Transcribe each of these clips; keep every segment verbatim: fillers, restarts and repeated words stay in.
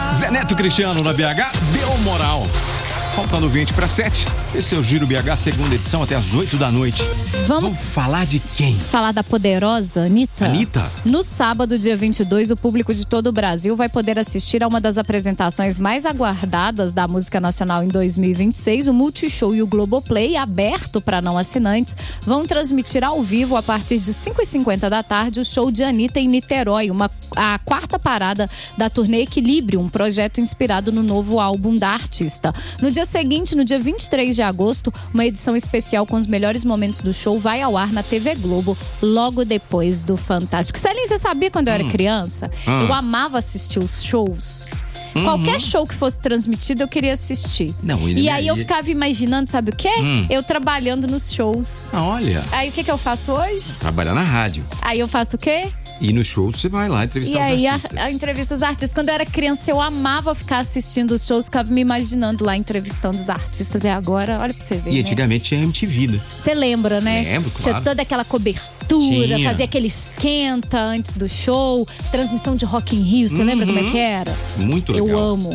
Zé Neto Cristiano na B H, deu moral. Faltando vinte para sete, esse é o Giro B H, segunda edição, até às oito da noite. Vamos, Vamos falar de quem? Falar da poderosa Anitta. Anitta? No sábado, dia vinte e dois, o público de todo o Brasil vai poder assistir a uma das apresentações mais aguardadas da música nacional em dois mil e vinte e seis. O Multishow e o Globoplay, aberto para não assinantes, vão transmitir ao vivo a partir de cinco e cinquenta da tarde o show de Anitta em Niterói, uma, a quarta parada da turnê Equilíbrio, um projeto inspirado no novo álbum da artista. No dia seguinte, no dia vinte e três de agosto, uma edição especial com os melhores momentos do show vai ao ar na T V Globo, logo depois do Fantástico. Celinho, você sabia quando eu era hum. criança? Hum. Eu amava assistir os shows. Uhum. Qualquer show que fosse transmitido, eu queria assistir. Não, e aí eu ficava imaginando, sabe o quê? Hum. Eu trabalhando nos shows. Ah, olha. Aí o que, que eu faço hoje? Trabalhar na rádio. Aí eu faço o quê? E no show você vai lá entrevistar E os aí artistas. a, a entrevista os artistas. Quando eu era criança, eu amava ficar assistindo os shows, ficava me imaginando lá entrevistando os artistas. E agora, olha pra você ver. E né? antigamente tinha M T V, né? Você lembra, né? Lembro, claro. Tinha toda aquela cobertura, Tinha. fazia aquele esquenta antes do show, transmissão de Rock in Rio. Você Uhum. lembra como é que era? Muito legal. Eu amo.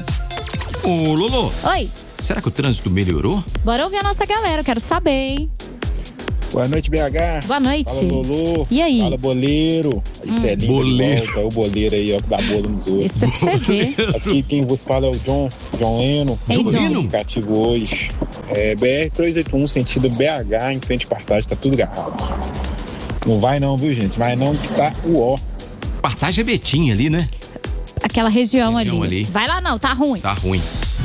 Ô, Lolo, Oi, será que o trânsito melhorou? bora ouvir a nossa galera, eu quero saber, hein? Boa noite, B H. Boa noite. Fala, Lolo. E aí? Fala, boleiro. Isso é lindo. Boleiro. Volta, o boleiro aí, ó, que dá bolo nos outros. Isso é pra você ver. Aqui quem vos fala é o John, John Leno. Ei, Tô John. aplicativo hoje. É, B R trezentos e oitenta e um, sentido B H, em frente à Partage, tá tudo agarrado. Não vai não, viu, gente? Vai não, que tá o ó. Partage é Betinha ali, né? Aquela região, Região ali. ali. Vai lá não, tá ruim. Tá ruim.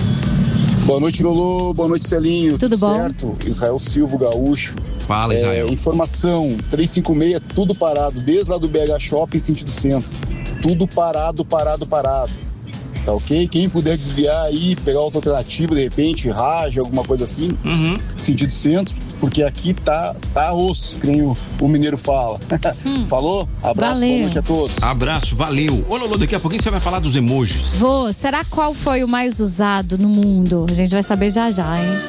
Boa noite, Lolo. Boa noite, Celinho. Tudo bom? certo? Israel Silva, gaúcho. Fala, Israel. É, informação, trezentos e cinquenta e seis, tudo parado, desde lá do B H Shopping, sentido centro. Tudo parado, parado, parado. Tá ok? Quem puder desviar aí, pegar outra alternativa, de repente, Raja, alguma coisa assim, Uhum. sentido centro, porque aqui tá, tá osso, que nem o, o mineiro fala. Hum. Falou? Abraço, Valeu. boa noite a todos. Abraço, valeu. Ô, Lolo, daqui a pouquinho você vai falar dos emojis. Vou, será qual foi o mais usado no mundo? A gente vai saber já já, hein?